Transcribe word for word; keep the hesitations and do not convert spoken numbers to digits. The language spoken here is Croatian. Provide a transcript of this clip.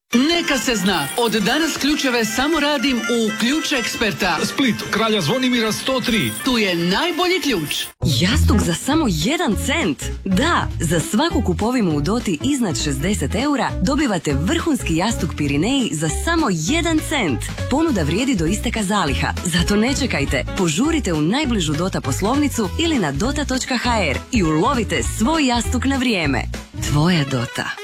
Neka se zna, od danas ključeve samo radim u Ključ Eksperta. Split, Kralja Zvonimira sto tri. Tu je najbolji ključ. Jastuk za samo jedan cent? Da, za svaku kupovinu u Doti iznad šezdeset eura dobivate vrhunski jastuk Pirineji za samo jedan cent. Ponuda vrijedi do isteka zaliha, zato ne čekajte. Požurite u najbližu Dota poslovnicu ili na dota točka ha er i ulovite svoj jastuk na vrijeme. Tvoja Dota.